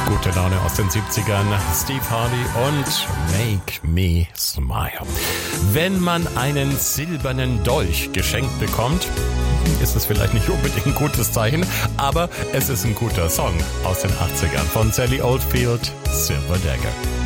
Gute Laune aus den 70ern, Steve Harvey und Make Me Smile. Wenn man einen silbernen Dolch geschenkt bekommt, ist es vielleicht nicht unbedingt ein gutes Zeichen, aber es ist ein guter Song aus den 80ern von Sally Oldfield, Silver Dagger.